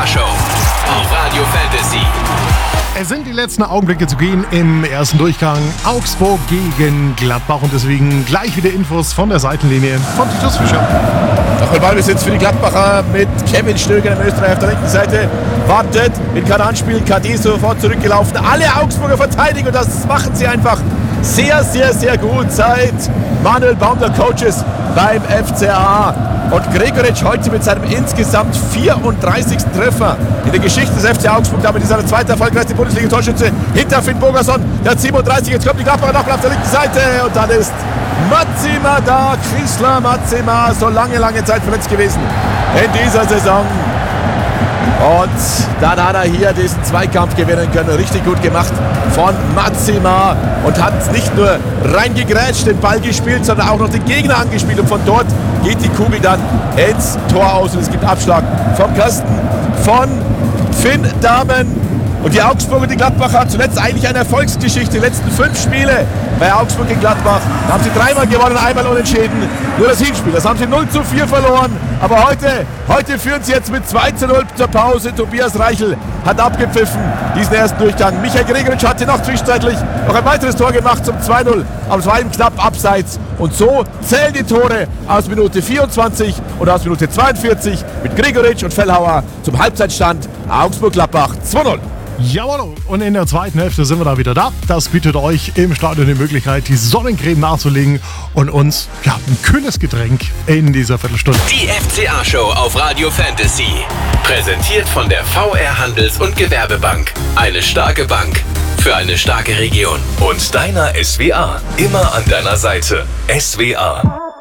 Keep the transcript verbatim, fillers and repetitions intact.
A-Show auf Radio Fantasy. Es sind die letzten Augenblicke zu gehen im ersten Durchgang. Augsburg gegen Gladbach und deswegen gleich wieder Infos von der Seitenlinie von Titus Fischer. Noch ein Ballbesitz für die Gladbacher mit Kevin Stöger, im Österreicher auf der linken Seite. Wartet, mit kann anspielen, K D sofort zurückgelaufen. Alle Augsburger verteidigen und das machen sie einfach sehr, sehr, sehr gut seit Manuel Baum der Coach ist beim F C A. Und Gregoritsch heute mit seinem insgesamt vierunddreißigsten Treffer in der Geschichte des F C Augsburg. Damit ist er der zweite erfolgreichste Bundesliga-Torschütze hinter Finn Bogerson. Der hat siebenunddreißig, jetzt kommt die Gladbacher nochmal auf der linken Seite. Und dann ist Matsima da, Chrysler Matsima, so lange, lange Zeit verletzt gewesen in dieser Saison. Und dann hat er hier diesen Zweikampf gewinnen können. Richtig gut gemacht von Matsima. Und hat nicht nur reingegrätscht, den Ball gespielt, sondern auch noch den Gegner angespielt. Und von dort geht die Kugel dann ins Tor aus. Und es gibt Abschlag vom Kasten von Finn Dahmen. Und die Augsburger, die Gladbacher haben zuletzt eigentlich eine Erfolgsgeschichte. Die letzten fünf Spiele bei Augsburg gegen Gladbach, da haben sie dreimal gewonnen, einmal unentschieden. Nur das Hinspiel, das haben sie null zu vier verloren. Aber heute, heute führen sie jetzt mit zwei zu null zur Pause. Tobias Reichel hat abgepfiffen diesen ersten Durchgang. Michael Gregoritsch hatte noch zwischenzeitlich noch ein weiteres Tor gemacht zum zwei null. Aber es war eben knapp abseits. Und so zählen die Tore aus Minute vierundzwanzig und aus Minute zweiundvierzig mit Gregoritsch und Fellhauer zum Halbzeitstand Augsburg-Gladbach zwei null. Jawohl, und in der zweiten Hälfte sind wir da wieder da. Das bietet euch im Stadion die Möglichkeit, die Sonnencreme nachzulegen und uns ja, ein kühles Getränk in dieser Viertelstunde. Die F C A-Show auf Radio Fantasy. Präsentiert von der V R Handels- und Gewerbebank. Eine starke Bank für eine starke Region. Und deiner S W A. Immer an deiner Seite. S W A.